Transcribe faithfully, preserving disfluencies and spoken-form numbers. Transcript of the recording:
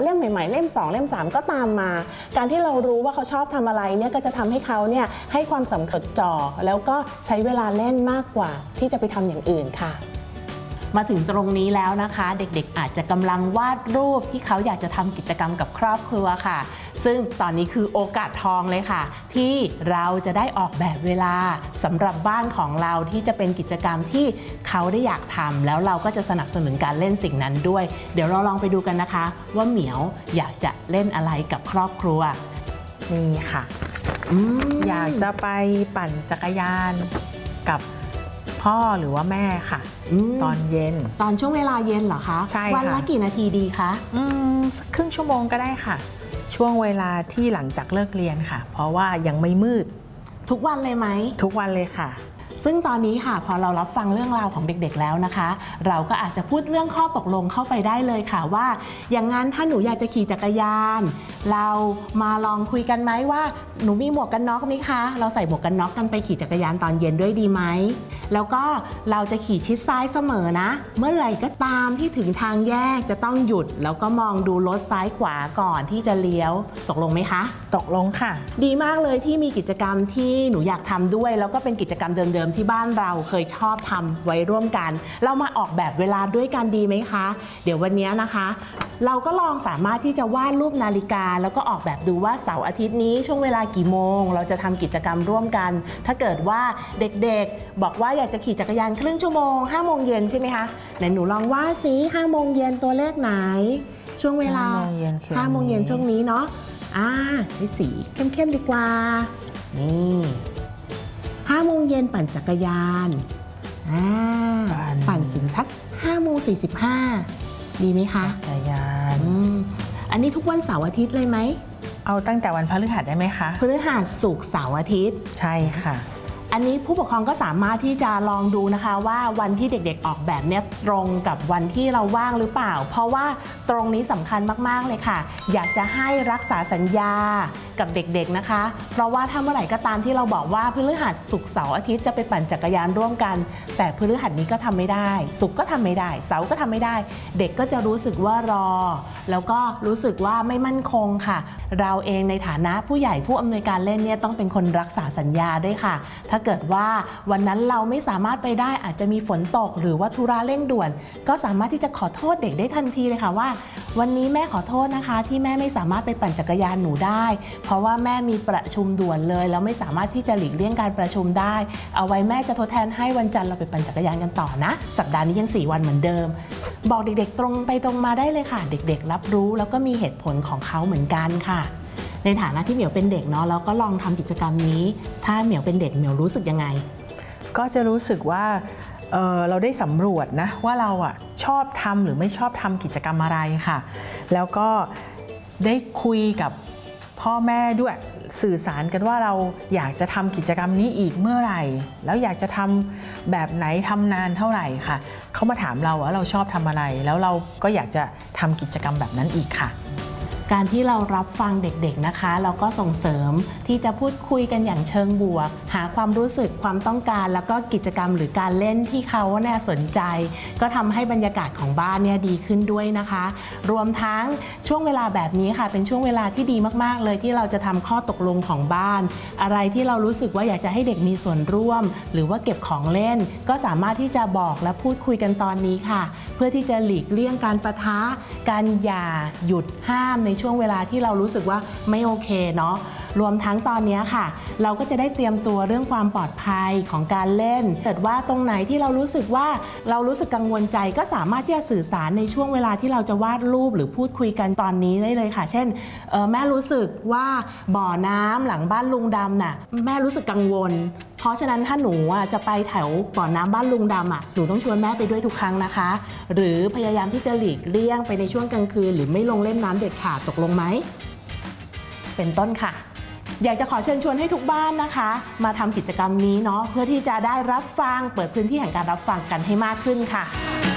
เล่มใหม่ๆเล่มสองเล่มสามก็ตามมาการที่เรารู้ว่าเขาชอบทำอะไรเนี่ยก็จะทำให้เขาเนี่ยให้ความสำคัญจ่อแล้วก็ใช้เวลาเล่นมากกว่าที่จะไปทำอย่างอื่นค่ะมาถึงตรงนี้แล้วนะคะเด็กๆอาจจะกำลังวาดรูปที่เขาอยากจะทำกิจกรรมกับครอบครัวค่ะซึ่งตอนนี้คือโอกาสทองเลยค่ะที่เราจะได้ออกแบบเวลาสำหรับบ้านของเราที่จะเป็นกิจกรรมที่เขาได้อยากทำแล้วเราก็จะสนับสนุนการเล่นสิ่งนั้นด้วยเดี๋ยวเราลองไปดูกันนะคะว่าเหมียวอยากจะเล่นอะไรกับครอบครัวนี่ค่ะอยากจะไปปั่นจักรยานกับพ่อหรือว่าแม่ค่ะตอนเย็นตอนช่วงเวลาเย็นเหรอคะใช่ค่ะวันละกี่นาทีดีคะอืมครึ่งชั่วโมงก็ได้ค่ะช่วงเวลาที่หลังจากเลิกเรียนค่ะเพราะว่ายังไม่มืดทุกวันเลยไหมทุกวันเลยค่ะซึ่งตอนนี้ค่ะพอเรารับฟังเรื่องราวของเด็กๆแล้วนะคะเราก็อาจจะพูดเรื่องข้อตกลงเข้าไปได้เลยค่ะว่าอย่างนั้นถ้าหนูอยากจะขี่จักรยานเรามาลองคุยกันไหมว่าหนูมีหมวกกันน็อกไหมคะเราใส่หมวกกันน็อกกันไปขี่จักรยานตอนเย็นด้วยดีไหมแล้วก็เราจะขี่ชิดซ้ายเสมอนะเมื่อไหร่ก็ตามที่ถึงทางแยกจะต้องหยุดแล้วก็มองดูรถซ้ายขวาก่อนที่จะเลี้ยวตกลงไหมคะตกลงค่ะดีมากเลยที่มีกิจกรรมที่หนูอยากทำด้วยแล้วก็เป็นกิจกรรมเดิมที่บ้านเราเคยชอบทำไว้ร่วมกันเรามาออกแบบเวลาด้วยกันดีไหมคะเดี๋ยววันนี้นะคะเราก็ลองสามารถที่จะวาดรูปนาฬิกาแล้วก็ออกแบบดูว่าเสาร์อาทิตย์นี้ช่วงเวลากี่โมงเราจะทำกิจกรรมร่วมกันถ้าเกิดว่าเด็กๆบอกว่าอยากจะขี่จักรยานครึ่งชั่วโมงห้าโมงเย็นใช่ไหมคะไหนหนูลองวาดสิห้าโมงเย็นตัวเลขไหนช่วงเวลาห้าโมงเย็นช่วงนี้เนาะอ่าให้สีเข้มๆดีกว่านี่ห้าโมงเย็นปั่นจักรยานอ่าปั่นถึงทักห้าโมงสี่สิบห้าดีไหมคะจักรยานอันนี้ทุกวันเสาร์อาทิตย์เลยไหมเอาตั้งแต่วันพฤหัสได้ไหมคะพฤหัสศุกร์เสาร์อาทิตย์ใช่ค่ะอันนี้ผู้ปกครองก็สามารถที่จะลองดูนะคะว่าวันที่เด็กๆออกแบบเนี่ยตรงกับวันที่เราว่างหรือเปล่าเพราะว่าตรงนี้สำคัญมากๆเลยค่ะอยากจะให้รักษาสัญญากับเด็กๆนะคะเพราะว่าถ้าเมื่อไหร่ก็ตามที่เราบอกว่าพฤหัสศุกร์เสาร์อาทิตย์จะไปปั่นจักรยานร่วมกันแต่พฤหัสนี้ก็ทำไม่ได้ศุกร์ก็ทำไม่ได้เสาร์ก็ทำไม่ได้เด็กก็จะรู้สึกว่ารอแล้วก็รู้สึกว่าไม่มั่นคงค่ะเราเองในฐานะผู้ใหญ่ผู้อำนวยการเล่นเนี่ยต้องเป็นคนรักษาสัญญาด้วยค่ะถ้าเกิดว่าวันนั้นเราไม่สามารถไปได้อาจจะมีฝนตกหรือว่าธุระเร่งด่วนก็สามารถที่จะขอโทษเด็กได้ทันทีเลยค่ะว่าวันนี้แม่ขอโทษนะคะที่แม่ไม่สามารถไปปั่นจักรยานหนูได้เพราะว่าแม่มีประชุมด่วนเลยแล้วไม่สามารถที่จะหลีกเลี่ยงการประชุมได้เอาไว้แม่จะทดแทนให้วันจันทร์เราไปปั่นจักรยานกันต่อนะสัปดาห์นี้ยังสี่วันเหมือนเดิมบอกเด็กๆตรงไปตรงมาได้เลยค่ะเด็กๆรับรู้แล้วก็มีเหตุผลของเขาเหมือนกันค่ะในฐานะที่เหมียวเป็นเด็กเนาะแล้วก็ลองทำกิจกรรมนี้ถ้าเหมียวเป็นเด็กเหมียวรู้สึกยังไงก็จะรู้สึกว่า เอ่อ เราได้สำรวจนะว่าเราอ่ะชอบทำหรือไม่ชอบทำกิจกรรมอะไรค่ะแล้วก็ได้คุยกับพ่อแม่ด้วยสื่อสารกันว่าเราอยากจะทำกิจกรรมนี้อีกเมื่อไหร่แล้วอยากจะทำแบบไหนทำนานเท่าไหร่ค่ะเขามาถามเราว่าเราชอบทำอะไรแล้วเราก็อยากจะทำกิจกรรมแบบนั้นอีกค่ะการที่เรารับฟังเด็กๆนะคะเราก็ส่งเสริมที่จะพูดคุยกันอย่างเชิงบวกหาความรู้สึกความต้องการแล้วก็กิจกรรมหรือการเล่นที่เขาเนี่ยสนใจก็ทำให้บรรยากาศของบ้านเนี่ยดีขึ้นด้วยนะคะรวมทั้งช่วงเวลาแบบนี้ค่ะเป็นช่วงเวลาที่ดีมากๆเลยที่เราจะทำข้อตกลงของบ้านอะไรที่เรารู้สึกว่าอยากจะให้เด็กมีส่วนร่วมหรือว่าเก็บของเล่นก็สามารถที่จะบอกและพูดคุยกันตอนนี้ค่ะเพื่อที่จะหลีกเลี่ยงการปะทะการหย่าหยุดห้ามในช่วงเวลาที่เรารู้สึกว่าไม่โอเคเนาะรวมทั้งตอนนี้ค่ะเราก็จะได้เตรียมตัวเรื่องความปลอดภัยของการเล่นเกิดว่าตรงไหนที่เรารู้สึกว่าเรารู้สึกกังวลใจก็สามารถที่จะสื่อสารในช่วงเวลาที่เราจะวาดรูปหรือพูดคุยกันตอนนี้ได้เลยค่ะเช่นแม่รู้สึกว่าบ่อน้ำหลังบ้านลุงดำน่ะแม่รู้สึกกังวลเพราะฉะนั้นถ้าหนูจะไปแถวบ่อน้ำบ้านลุงดำอ่ะหนูต้องชวนแม่ไปด้วยทุกครั้งนะคะหรือพยายามที่จะหลีกเลี่ยงไปในช่วงกลางคืนหรือไม่ลงเล่นน้ำเด็ดขาดตกลงไหมเป็นต้นค่ะอยากจะขอเชิญชวนให้ทุกบ้านนะคะมาทำกิจกรรมนี้เนาะเพื่อที่จะได้รับฟังเปิดพื้นที่แห่งการรับฟังกันให้มากขึ้นค่ะ